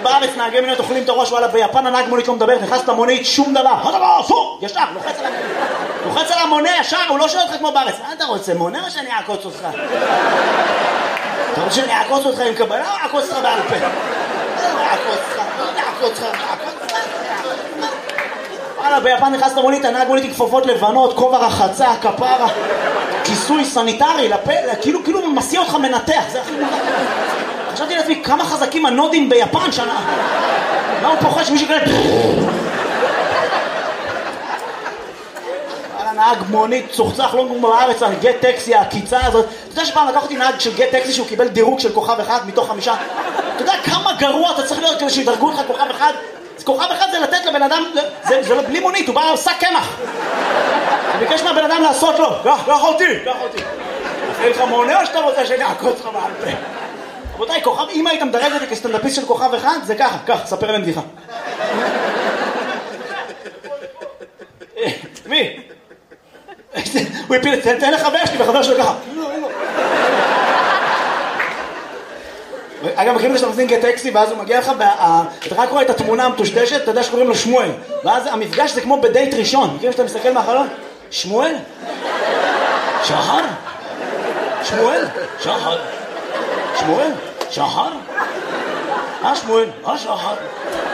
בארץ נהגי מוניות אוכלים את הראש, וואלה, ביפן הנהג מונית לא מדבר, נכנס למונית, שום דבר. ישר, לוחץ על המונה ישר, הוא לא שואל אותך כמו בארץ. מה אתה רוצה, מונה או שאני אעקוץ אותך? אתה רוצה שאני אעקוץ אותך עם קבלה או אעקוץ אותך בעל פה? אעקוץ אותך. וואלה, ביפן נכנס למונית, הנהג מונית עם כפפות לבנות, כובע רחצה, כפרה, כיסוי סניטרי לפה, כאילו מסיע אותך מנתח, זה הכי מונח. חשבתי לעצמי, כמה חזקים הנודים ביפן שנה. מה הוא פוחד שמישהו כאלה... נהג מונית צוחצח לא בארץ על גט טקסי, הקיצה הזאת. אתה יודע שפעם לקח אותי נהג של גט טקסי שהוא קיבל דירוג של כוכב אחד מתוך 5. אתה יודע כמה גרוע אתה צריך להיות כדי שידרגו לך כוכב אחד? כוכב אחד זה לתת לבן אדם, זה לא בלי מונית, הוא בא לעושה קמח. הוא ביקש מהבן אדם לעשות לו, קח אותי. אחרי לך מונה או שאתה רוצה שאני אעקוץ לך בעל פה? רבותיי, כוכב, אם היית מדרג אותי כסטנדאפיסט של כוכב אחד, זה ככה, ספר להם בדיחה. מי? הוא הפיל, תן לחבר שלי, וחבר שלו ככה. אגב, מכירים את זה שאתה מזמין גט טקסי, ואז הוא מגיע לך, אתה רק רואה את התמונה המטושטשת, אתה יודע שקוראים לו שמואל. ואז המפגש זה כמו בדייט ראשון. מכירים שאתה מסתכל מהחלון? שמואל? שחר? שמואל? שחר? שמואל? שחר? שמואל? שחר?